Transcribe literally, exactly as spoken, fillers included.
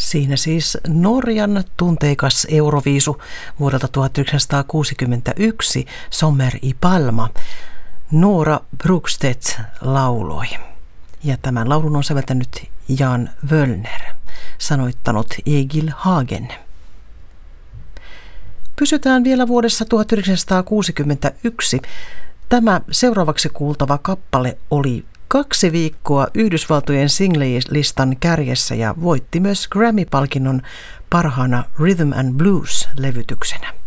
Siinä siis Norjan tunteikas Euroviisu vuodelta tuhatyhdeksänsataakuusikymmentäyksi, Sommer i Palma. Nora Brogstedt lauloi. Ja tämän laulun on säveltänyt Jan Wöllner, sanoittanut Egil Hagen. Pysytään vielä vuodessa tuhatyhdeksänsataakuusikymmentäyksi. Tämä seuraavaksi kuultava kappale oli kaksi viikkoa Yhdysvaltojen single-listan kärjessä ja voitti myös Grammy-palkinnon parhaana Rhythm and Blues-levytyksenä.